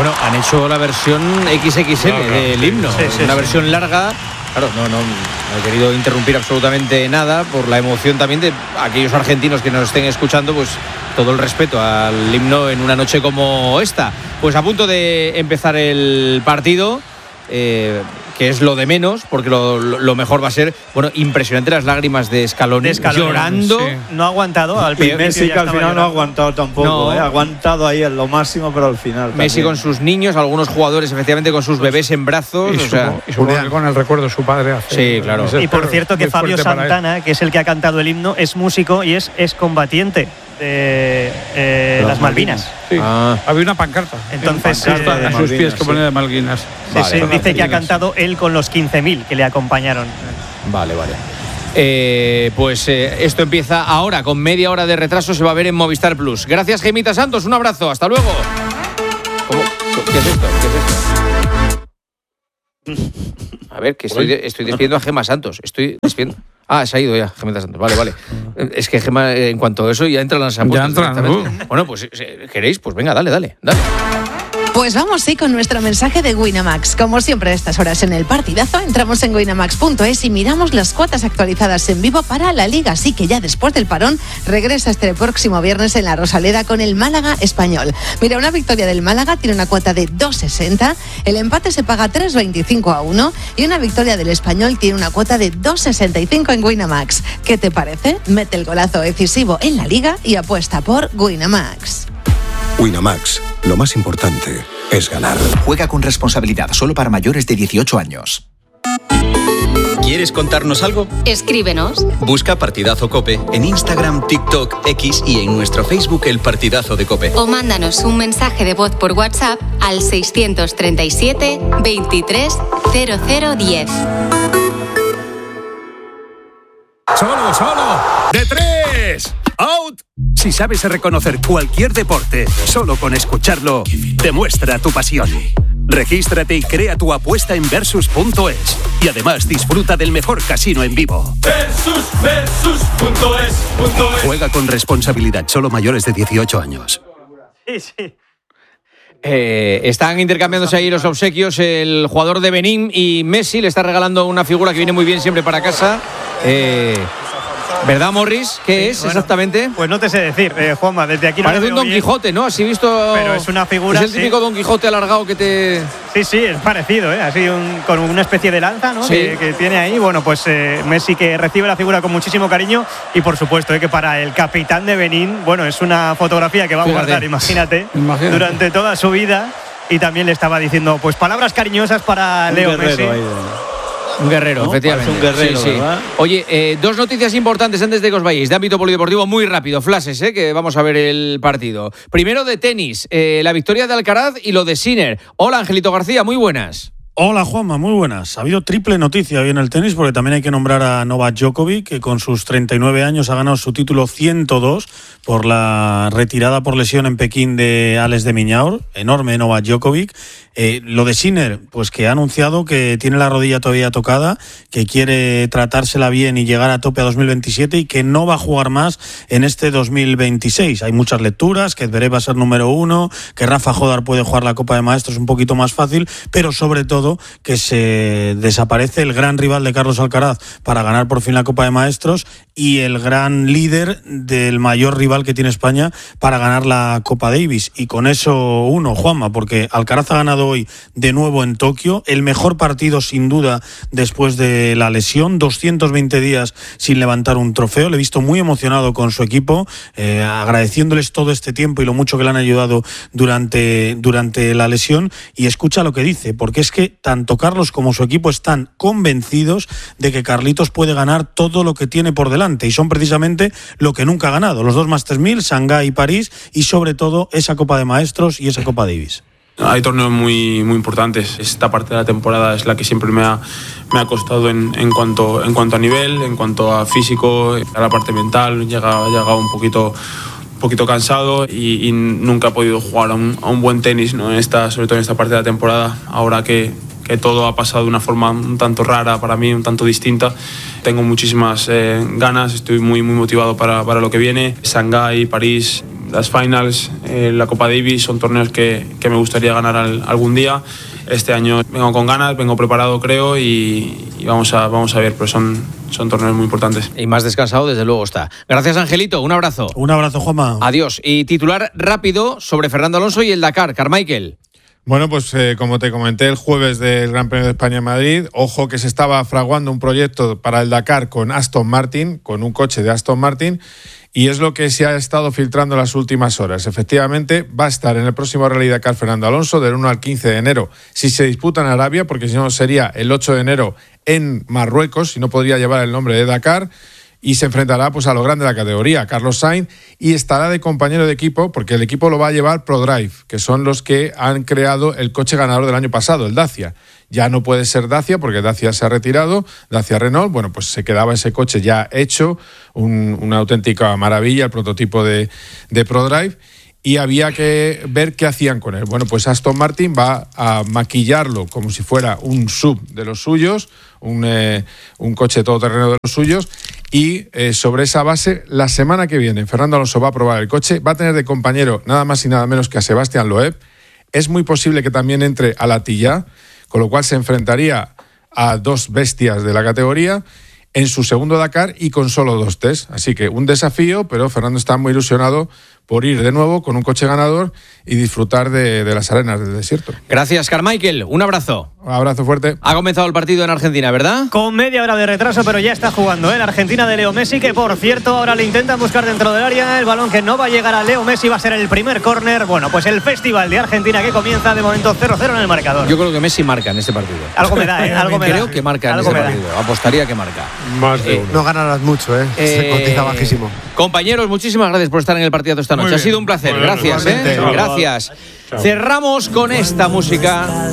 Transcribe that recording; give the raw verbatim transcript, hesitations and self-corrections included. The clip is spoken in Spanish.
Bueno, han hecho la versión equis equis ele claro, del himno, sí, sí, una sí. versión larga. Claro, no, no, no he querido interrumpir absolutamente nada por la emoción también de aquellos argentinos que nos estén escuchando, pues todo el respeto al himno en una noche como esta. Pues a punto de empezar el partido, eh, que es lo de menos, porque lo, lo mejor va a ser, bueno, impresionante las lágrimas de Scaloni, de Scaloni llorando. Sí. No ha aguantado al principio. Messi que al final llorando. no ha aguantado tampoco, no. ¿eh? Ha aguantado ahí en lo máximo, pero al final Messi también. Con sus niños, algunos jugadores efectivamente con sus bebés en brazos. Y, o su, sea, y supongo que con el recuerdo de su padre. Hace, sí, claro. Y por cierto que Fabio Santana, que es el que ha cantado el himno, es músico y es excombatiente de eh, las Malvinas. Sí. Ah. Había una pancarta. Entonces, pancarta eh, a sus pies que ponía de Malvinas. Sí, vale, sí, vale, dice que ha cantado él con los quince mil que le acompañaron. Vale, vale. Eh, pues eh, esto empieza ahora, con media hora de retraso, se va a ver en Movistar Plus. Gracias, Gemita Santos, un abrazo, hasta luego. ¿Cómo? ¿Qué es esto? ¿Qué es esto? A ver, que estoy, estoy despidiendo a Gema Santos. Estoy despidiendo. Ah, se ha ido ya, Gemita Santos. Vale, vale. Es que Gema, en cuanto a eso, ya entran las apuestas. Ya entran, uh. Bueno, pues si queréis, pues venga, dale, dale, dale. Pues vamos, sí, con nuestro mensaje de Winamax. Como siempre a estas horas en el partidazo, entramos en winamax punto es y miramos las cuotas actualizadas en vivo para la Liga. Así que ya después del parón, regresa este próximo viernes en la Rosaleda con el Málaga Español. Mira, una victoria del Málaga tiene una cuota de dos sesenta, el empate se paga tres veinticinco a uno y una victoria del Español tiene una cuota de dos sesenta y cinco en Winamax. ¿Qué te parece? Mete el golazo decisivo en la Liga y apuesta por Winamax. Winamax, lo más importante es ganar. Juega con responsabilidad, solo para mayores de dieciocho años. ¿Quieres contarnos algo? Escríbenos. Busca Partidazo COPE en Instagram, TikTok, X y en nuestro Facebook El Partidazo de COPE. O mándanos un mensaje de voz por WhatsApp al seiscientos treinta y siete veintitrés cero cero diez. ¡Solo, solo! ¡De tres! ¡Out! Si sabes reconocer cualquier deporte solo con escucharlo, demuestra tu pasión. Regístrate y crea tu apuesta en versus punto es. Y además disfruta del mejor casino en vivo. versus punto es. Juega con responsabilidad, solo mayores de dieciocho años. Sí, sí. Eh, están intercambiándose ahí los obsequios. El jugador de Benín y Messi le está regalando una figura que viene muy bien siempre para casa. Eh... ¿Verdad, Morris? ¿Qué sí, es bueno, exactamente? Pues no te sé decir, eh, Juanma, desde aquí no parece un Don bien. Quijote, ¿no? Así visto. Pero es una figura. Es el típico sí. Don Quijote alargado que te. Sí, sí, es parecido, ¿eh? Así un, con una especie de lanza, ¿no? Sí. Que, que tiene ahí. Bueno, pues eh, Messi que recibe la figura con muchísimo cariño y por supuesto, ¿eh? Que para el capitán de Benín, bueno, es una fotografía que va a Fíjate. guardar, imagínate, imagínate, durante toda su vida. Y también le estaba diciendo, pues palabras cariñosas para un Leo Messi. Ahí, Un guerrero, ¿no? Efectivamente. Un guerrero, sí, sí. ¿verdad? Oye, eh, dos noticias importantes antes de que os vayáis, de ámbito polideportivo, muy rápido, flashes, eh, que vamos a ver el partido. Primero de tenis, eh, la victoria de Alcaraz y lo de Sinner. Hola, Angelito García, muy buenas. Hola Juanma, muy buenas. Ha habido triple noticia hoy en el tenis porque también hay que nombrar a Novak Djokovic, que con sus treinta y nueve años ha ganado su título ciento dos por la retirada por lesión en Pekín de Alex de Minaur. Enorme Novak Djokovic. Eh, lo de Sinner, pues que ha anunciado que tiene la rodilla todavía tocada, que quiere tratársela bien y llegar a tope a dos mil veintisiete y que no va a jugar más en este dos mil veintiséis. Hay muchas lecturas, que Zverev va a ser número uno, que Rafa Jodar puede jugar la Copa de Maestros un poquito más fácil, pero sobre todo que se desaparece el gran rival de Carlos Alcaraz para ganar por fin la Copa de Maestros y el gran líder del mayor rival que tiene España para ganar la Copa Davis. Y con eso uno, Juanma, porque Alcaraz ha ganado hoy de nuevo en Tokio, el mejor partido sin duda después de la lesión, doscientos veinte días sin levantar un trofeo. Le he visto muy emocionado con su equipo, eh, agradeciéndoles todo este tiempo y lo mucho que le han ayudado durante, durante la lesión. Y escucha lo que dice, porque es que tanto Carlos como su equipo están convencidos de que Carlitos puede ganar todo lo que tiene por delante y son precisamente lo que nunca ha ganado, los dos Masters mil, Shanghái y París, y sobre todo esa Copa de Maestros y esa Copa Davis. Hay torneos muy, muy importantes. Esta parte de la temporada es la que siempre me ha, me ha costado en, en, cuanto, en cuanto a nivel, en cuanto a físico, a la parte mental. Llega, llega un poquito, un poquito cansado y, y nunca he podido jugar a un, a un buen tenis, ¿no? En esta, sobre todo en esta parte de la temporada. Ahora que, que todo ha pasado de una forma un tanto rara para mí, un tanto distinta, tengo muchísimas eh, ganas, estoy muy, muy motivado para, para lo que viene. Shanghái, París, las finals, eh, la Copa Davis son torneos que, que me gustaría ganar al, algún día. Este año vengo con ganas, vengo preparado creo y, y vamos, a, vamos a ver, pero son, son torneos muy importantes. Y más descansado desde luego está. Gracias Angelito, un abrazo. Un abrazo Juanma. Adiós. Y titular rápido sobre Fernando Alonso y el Dakar, Carmichael. Bueno, pues eh, como te comenté el jueves del Gran Premio de España en Madrid, ojo que se estaba fraguando un proyecto para el Dakar con Aston Martin, con un coche de Aston Martin, y es lo que se ha estado filtrando en las últimas horas. Efectivamente, va a estar en el próximo Rally Dakar Fernando Alonso del uno al quince de enero, si se disputa en Arabia, porque si no sería el ocho de enero en Marruecos, y no podría llevar el nombre de Dakar, y se enfrentará pues a lo grande de la categoría, Carlos Sainz, y estará de compañero de equipo, porque el equipo lo va a llevar ProDrive, que son los que han creado el coche ganador del año pasado, el Dacia. Ya no puede ser Dacia porque Dacia se ha retirado, Dacia Renault, bueno, pues se quedaba ese coche ya hecho, un, una auténtica maravilla, el prototipo de, de ProDrive, y había que ver qué hacían con él. Bueno, pues Aston Martin va a maquillarlo como si fuera un sub de los suyos, un, eh, un coche todoterreno de los suyos, y eh, sobre esa base, la semana que viene, Fernando Alonso va a probar el coche, va a tener de compañero nada más y nada menos que a Sebastián Loeb. Es muy posible que también entre a Latilla, con lo cual se enfrentaría a dos bestias de la categoría en su segundo Dakar y con solo dos test. Así que un desafío, pero Fernando está muy ilusionado por ir de nuevo con un coche ganador y disfrutar de, de las arenas del desierto. Gracias, Carmichael. Un abrazo. Un abrazo fuerte. Ha comenzado el partido en Argentina, ¿verdad? Con media hora de retraso, pero ya está jugando, ¿eh? La Argentina de Leo Messi, que por cierto ahora le intentan buscar dentro del área el balón que no va a llegar a Leo Messi, va a ser el primer córner. Bueno, pues el festival de Argentina que comienza de momento cero cero en el marcador. Yo creo que Messi marca en este partido. Algo me da, ¿eh? Algo me creo da. que marca en Algo este me partido. Da. Apostaría que marca. Más de eh, uno. No ganarás mucho, ¿eh? eh Se cotiza bajísimo. Compañeros, muchísimas gracias por estar en el partido esta noche. Ha sido un placer. Gracias, ¿eh? Gracias. Cerramos con esta música.